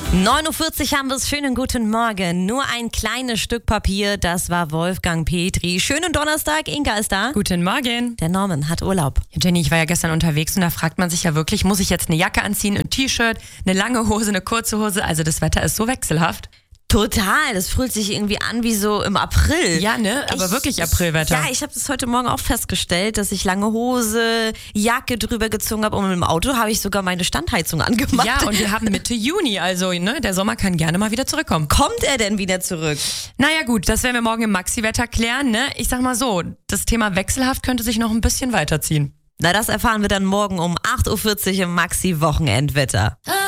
9.40 Uhr haben wir es. Schönen guten Morgen. Nur ein kleines Stück Papier, das war Wolfgang Petri. Schönen Donnerstag, Inga ist da. Guten Morgen. Der Norman hat Urlaub. Ja, Jenny, ich war ja gestern unterwegs und da fragt man sich ja wirklich, muss ich jetzt eine Jacke anziehen, ein T-Shirt, eine lange Hose, eine kurze Hose? Also das Wetter ist so wechselhaft. Total, das fühlt sich irgendwie an wie so im April. Ja, ne? Aber wirklich Aprilwetter. Ja, ich habe das heute Morgen auch festgestellt, dass ich lange Hose, Jacke drüber gezogen habe und im Auto habe ich sogar meine Standheizung angemacht. Ja, und wir haben Mitte Juni, also ne, der Sommer kann gerne mal wieder zurückkommen. Kommt er denn wieder zurück? Naja gut, das werden wir morgen im Maxi-Wetter klären, ne? Ich sag mal so, das Thema wechselhaft könnte sich noch ein bisschen weiterziehen. Na, das erfahren wir dann morgen um 8.40 Uhr im Maxi-Wochenendwetter.